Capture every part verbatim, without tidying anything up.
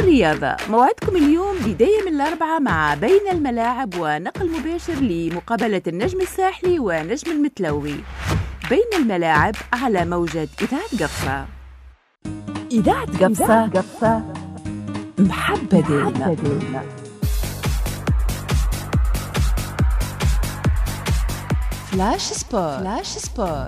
الرياضة موعدكم اليوم بداية من الأربعة مع بين الملاعب ونقل مباشر لمقابلة النجم الساحلي ونجم المتلوي. بين الملاعب على موجة إذاعة قفصة. إذاعة قفصة محبة دائما. فلاش سبور. فلاش سبور.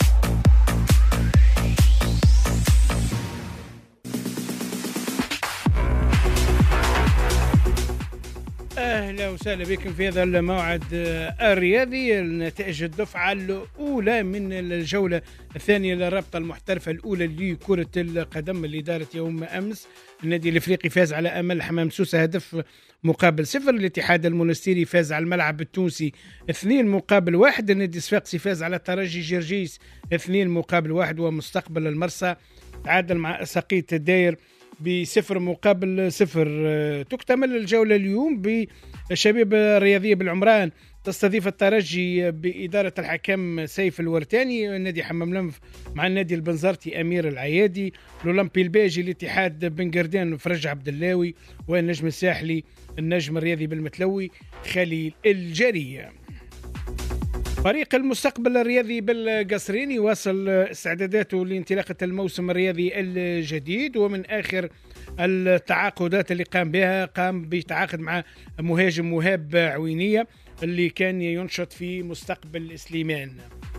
أهلا وسهلا بكم في هذا الموعد الرياضي. نتائج الدفعة الأولى من الجولة الثانية للرابطة المحترفة الأولى لكرة القدم اللي دارت يوم أمس. النادي الإفريقي فاز على أمل حمام سوسة هدف مقابل صفر. الاتحاد المونستيري فاز على الملعب التونسي اثنين مقابل واحد. النادي الصفاقسي فاز على الترجي جرجيس اثنين مقابل واحد. ومستقبل المرسى تعادل مع سقيط الداير بصفر مقابل صفر. تكتمل الجولة اليوم بشباب الرياضية بالعمران تستضيف الترجي بإدارة الحكم سيف الورتاني. النادي حمام لنف مع النادي البنزرتي أمير العيادي. الأولمبي الباجي الاتحاد بن قردان فرج عبد اللاوي. والنجم الساحلي النجم الرياضي بالمتلوي خليل الجري. فريق المستقبل الرياضي بالقصرين يواصل استعداداته لانطلاقة الموسم الرياضي الجديد. ومن آخر التعاقدات اللي قام بها قام بتعاقد مع مهاجم وهاب عوينية اللي كان ينشط في مستقبل سليمان.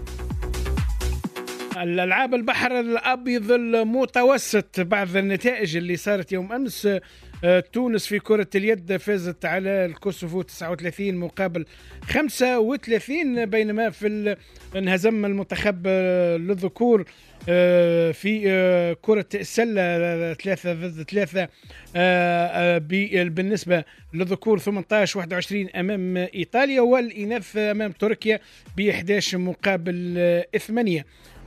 الألعاب البحر الأبيض المتوسط بعض النتائج اللي صارت يوم أمس. تونس في كرة اليد فازت على الكوسوفو تسعة وثلاثين مقابل خمسة وثلاثين. بينما في انهزم المنتخب للذكور في كرة السلة ثلاثة ضد ثلاثة بالنسبة للذكور ثمانية عشر واحد وعشرين أمام إيطاليا. والإناث أمام تركيا ب إحدى عشر مقابل ثمانية.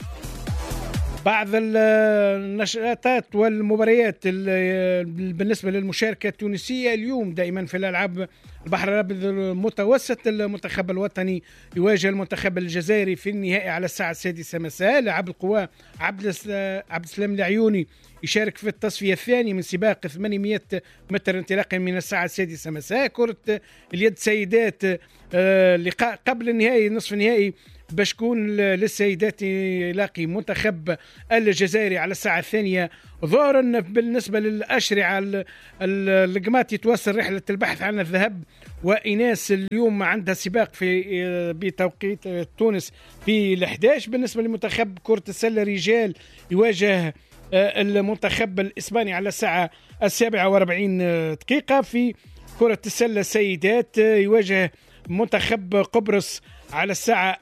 بعض النشاطات والمباريات بالنسبة للمشاركة التونسية اليوم دائما في الألعاب البحر الأبيض المتوسط. المنتخب الوطني يواجه المنتخب الجزائري في النهائي على الساعة السادسة مساء. لاعب القوى عبد السلام العيوني يشارك في التصفية الثانية من سباق ثمانمائة متر انطلاقا من الساعة السادسة مساء. كرة اليد سيدات لقاء قبل النهائي نصف النهائي باش يكون للسيدات يلاقي منتخب الجزائري على الساعة الثانية ظهرا. بالنسبة للأشرعة القمات يتواصل رحلة البحث عن الذهب. وإناس اليوم عندها سباق في بتوقيت تونس في الحداش. بالنسبة لمنتخب كرة السلة رجال يواجه المنتخب الإسباني على الساعة السابعة واربعين دقيقة. في كرة السلة سيدات يواجه منتخب قبرص على الساعة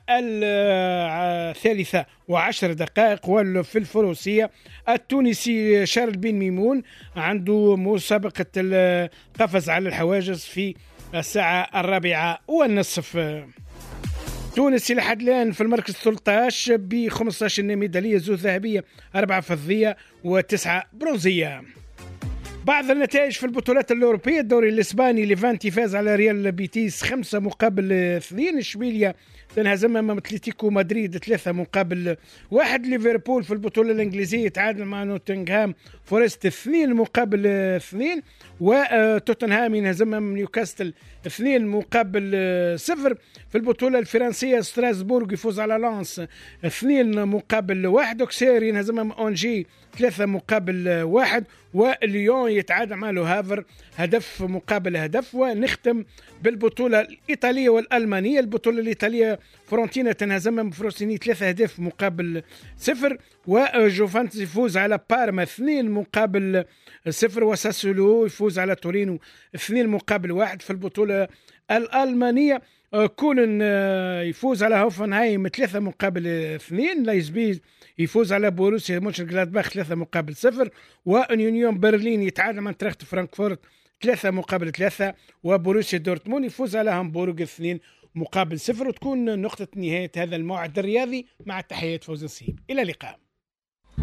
الثالثة وعشر دقائق. وفي الفروسية التونسي شارل بن ميمون عنده مسابقة القفز على الحواجز في الساعة الرابعة والنصف. تونس لحد الآن في المركز ثلاثة عشر ب خمسة عشر ميدالية، زوج ذهبية أربعة فضية وتسعة برونزية. بعض النتائج في البطولات الأوروبية. الدوري الإسباني ليفانتي فاز على ريال بيتيس خمسة مقابل اثنين. إشبيليا تنهزم أمام أتلتيكو مدريد ثلاثة مقابل واحد. ليفربول في البطولة الإنجليزية تعادل مع نوتنغهام فورست اثنين مقابل اثنين. وتوتنهام ينهزم أمام نيوكاسل اثنين مقابل صفر. في البطولة الفرنسية ستراسبورغ يفوز على لانس اثنين مقابل واحد. أوكسير ينهزم أمام أونجي ثلاثة مقابل واحد. وليون يتعادل مع لو هافر هدف مقابل هدف. ونختم بالبطولة الإيطالية والألمانية. البطولة الإيطالية فرونتينا تنهزم من فروسيني ثلاثة أهداف مقابل صفر. وجوفانتس يفوز على بارما اثنين مقابل صفر. وساسولو يفوز على تورينو اثنين مقابل واحد. في البطولة الألمانية كولن يفوز على هوفنهايم ثلاثة مقابل اثنين. لايزبيل يفوز على بوروسيا مونشنغلادباخ ثلاثة مقابل صفر. ويونيون برلين يتعادل مع تراخت فرانكفورت ثلاثة مقابل ثلاثة. وبوروسيا دورتموند يفوز على هامبورغ اثنين مقابل صفر. وتكون نقطة نهاية هذا الموعد الرياضي مع تحيات فوز نصيب. إلى اللقاء.